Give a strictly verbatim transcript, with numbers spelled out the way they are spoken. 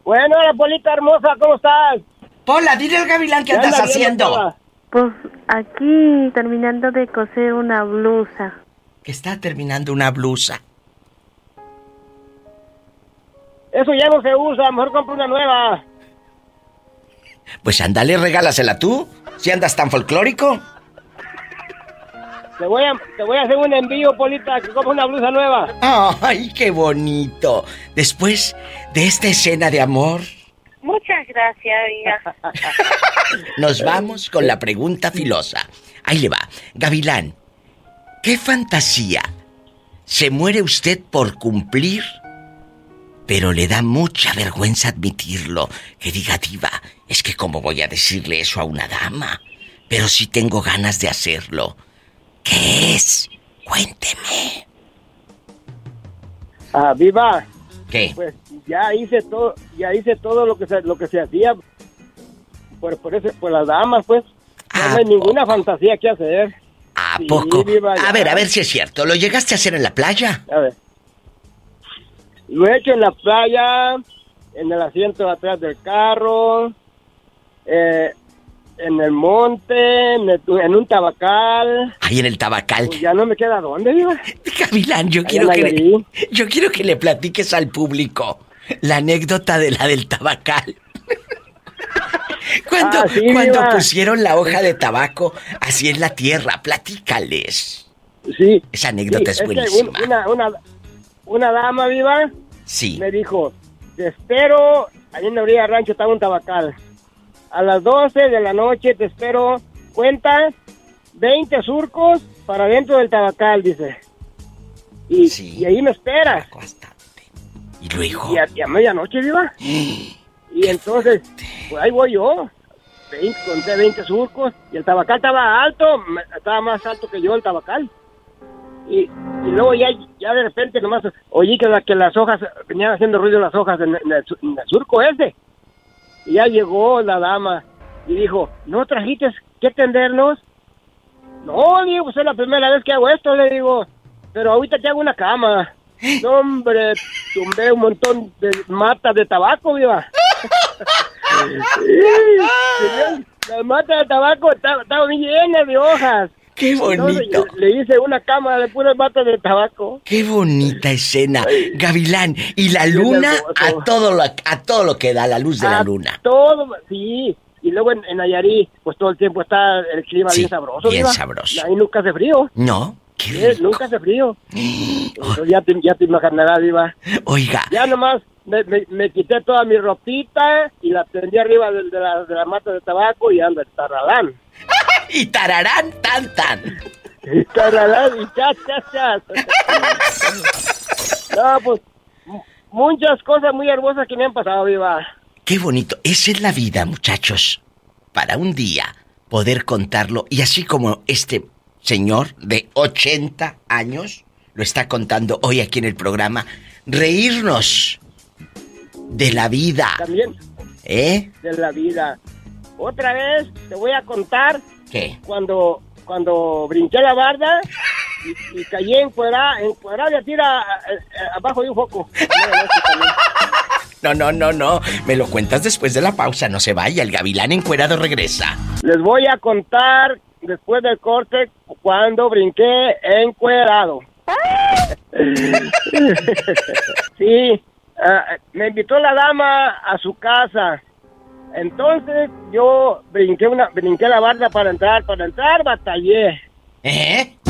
Bueno, hola, Polita hermosa, ¿cómo estás? Pola, dile al Gavilán qué andas haciendo. Pues aquí terminando de coser una blusa. Que está terminando una blusa. Eso ya no se usa, mejor compra una nueva. Pues ándale, regálasela tú, si andas tan folclórico. Te voy a, te voy a hacer un envío, Polita, que compre una blusa nueva. ¡Ay, qué bonito! Después de esta escena de amor... Muchas gracias, hija. Nos vamos con la pregunta filosa. Ahí le va. Gavilán, ¿qué fantasía se muere usted por cumplir, pero le da mucha vergüenza admitirlo? Que diga, diva, es que cómo voy a decirle eso a una dama, pero sí tengo ganas de hacerlo. ¿Qué es? Cuénteme. Ah, viva. ¿Qué? Pues ya hice todo, ya hice todo lo que se, lo que se hacía por, por eso, por las damas, pues. No hay ninguna fantasía que hacer. ¿A Sí, poco? viva, A ver, a ver si es cierto. ¿Lo llegaste a hacer en la playa? A ver. Lo he hecho en la playa, en el asiento de atrás del carro, eh, en el monte, en, el, en un tabacal. Ahí en el tabacal. Pues ya no me queda dónde, viva. Gavilán, yo Ahí quiero en que la le, yo quiero que le platiques al público la anécdota de la del tabacal. Cuando, Ah, sí, cuando viva. pusieron la hoja de tabaco así en la tierra, platícales. Sí. Esa anécdota Sí, es que buenísima. un- una, una, una dama viva Sí. me dijo, te espero, allí en la orilla del rancho estaba un tabacal. A las doce de la noche te espero, cuenta veinte surcos para dentro del tabacal, dice. Y, Sí. y ahí me esperas. Bastante. Y luego. Y a, y a medianoche, viva. Y entonces, pues ahí voy yo. veinte, conté veinte surcos. Y el tabacal estaba alto, me- estaba más alto que yo el tabacal. Y, y luego ya, ya de repente nomás oí que, la, que las hojas, venían haciendo ruido las hojas en, en el, su- en el surco ese. Y ya llegó la dama y dijo, ¿no trajiste que tendernos? No, digo, pues es la primera vez que hago esto, le digo. Pero ahorita te hago una cama. No, hombre, tumbé un montón de matas de tabaco, viva. Sí, las matas de tabaco estaban estaban llenas de hojas. ¡Qué Entonces, bonito! le hice una cama de puras matas de tabaco. ¡Qué bonita escena! Gavilán, y la luna hermoso. a todo lo, a todo lo que da la luz de la A luna. Todo, sí. Y luego en, en Nayarit, pues todo el tiempo está el clima Sí, bien sabroso. bien viva. sabroso. Ahí nunca hace frío. ¿No? ¡Qué Sí, rico! nunca hace frío. Entonces, ya, te, ya te imaginarás, viva. Oiga, Ya nomás me, me, me quité toda mi ropita y la tendí arriba de, de, la, de la mata de tabaco y ando el tarralán. y tararán tan tan. Y tarralán y chas, chas, chas. No, pues m- muchas cosas muy hermosas que me han pasado, viva. Qué bonito. Esa es la vida, muchachos. Para un día poder contarlo. Y así como este señor de ochenta años lo está contando hoy aquí en el programa, reírnos de la vida. También ¿Eh? de la vida. Otra vez te voy a contar ¿Qué? cuando cuando brinqué la barda y, y caí encuerada, encuerada de tira a- a- abajo de un foco. No, no, no, no. Me lo cuentas después de la pausa. No se vaya. El Gavilán encuerado regresa. Les voy a contar después del corte cuando brinqué encuerado. Sí, ah, me invitó la dama a su casa. Entonces yo brinqué una brinqué la barda para entrar, para entrar batallé. ¿Eh?